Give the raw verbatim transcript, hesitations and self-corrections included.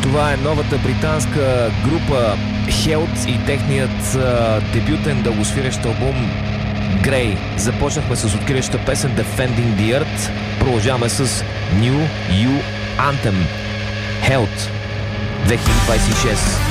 Това е новата британска група Health и техният а, дебютен дългосвирещ албум Grey. Започнахме с откриваща песен Defending the Earth. Продължаваме с New You Anthem Health две хиляди двадесет и шест.